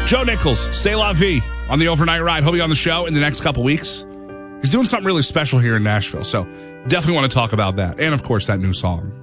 Joe Nichols, C'est La Vie on the Overnight Ride. He'll be on the show in the next couple weeks. He's doing something really special here in Nashville, so definitely want to talk about that. And, of course, that new song.